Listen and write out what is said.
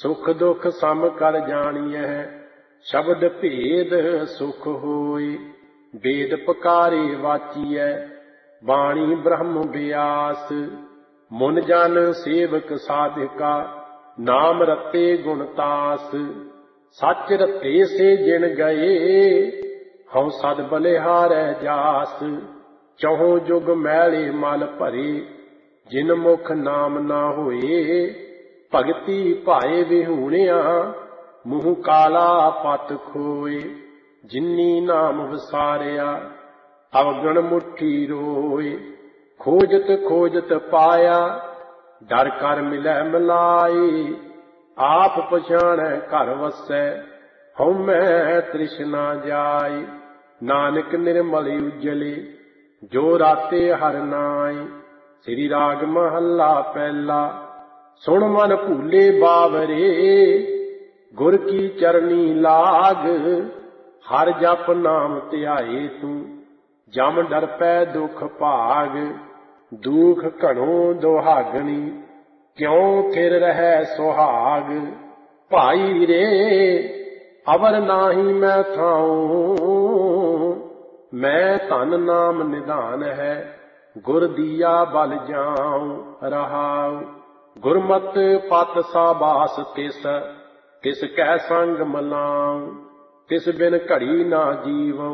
सुख दुख सम कर जानिए, शब्द भेद सुख होय। वेद पकारे वाचिए, बाणी ब्रह्म व्यास। मुन जन सेवक साधिका, नाम रते गुणतास। सच रते से जिन गए, हऊँ सद बलिहारै जास। चौहों जुग मैले मल भरे, जिन मुख नाम ना होए। भगति भाए विहूणिया, मुँह काला पत खोए। जिन्नी नाम विसारिया, अवगण मुट्ठी रोए। खोजत खोजत पाया, डर कर मिलै मिलाए। आप पछाणै घर वसै, हउमੈ तृष्णा जाय। नानक निर्मल उजले, जो राते हर नाय। श्री राग महला पहला। सुन मन भूले बावरे, गुर की चरनी लाग। हर जप नाम ध्याए तू, जम डर पै दुख भाग। दुख घणो दुहागनी, क्यों फिर रहै सुहाग। भाई रे अवर नाही मैं थाऊं, मैं धन नाम निधान है। गुर दिया बल जाऊं रहाऊ। गुरमत पत साबास तिस, तिस कै संग मलाऊं। तिस बिन घड़ी ना जीवऊं,